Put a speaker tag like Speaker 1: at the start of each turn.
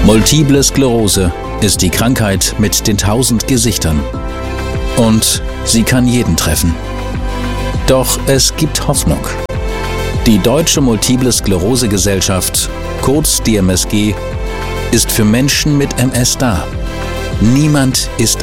Speaker 1: Multiple Sklerose ist die Krankheit mit den 1000 Gesichtern. Und sie kann jeden treffen. Doch es gibt Hoffnung. Die Deutsche Multiple Sklerose Gesellschaft, kurz DMSG, ist für Menschen mit MS da. Niemand ist